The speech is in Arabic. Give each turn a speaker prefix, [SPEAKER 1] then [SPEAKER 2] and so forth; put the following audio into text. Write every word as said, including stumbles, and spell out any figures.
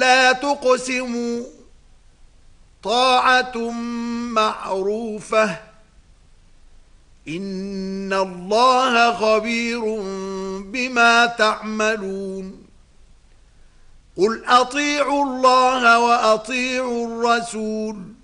[SPEAKER 1] ولا تقسموا طاعة معروفة إن الله خبير بما تعملون قل أطيعوا الله وأطيعوا الرسول